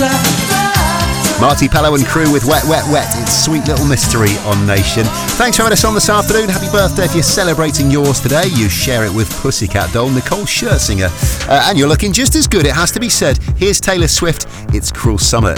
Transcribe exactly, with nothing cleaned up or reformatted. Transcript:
Marty Pello and crew with Wet Wet Wet. It's Sweet Little Mystery on Nation. Thanks for having us on this afternoon. Happy birthday if you're celebrating yours today. You share it with Pussycat Doll, Nicole Scherzinger. Uh, and you're looking just as good, it has to be said. Here's Taylor Swift. It's Cruel Summer.